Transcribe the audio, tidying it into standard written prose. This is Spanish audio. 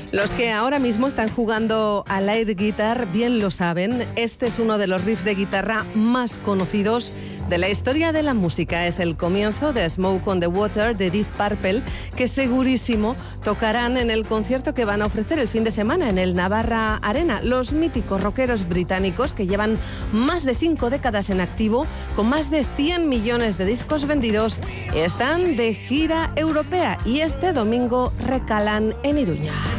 Los que ahora mismo están jugando al air guitar bien lo saben. Este es uno de los riffs de guitarra más conocidos de la historia de la música. Es el comienzo de Smoke on the Water de Deep Purple, que segurísimo tocarán en el concierto que van a ofrecer el fin de semana en el Navarra Arena. Los míticos rockeros británicos, que llevan más de 5 décadas en activo, con más de 100 millones de discos vendidos, están de gira europea y este domingo recalan en Iruña.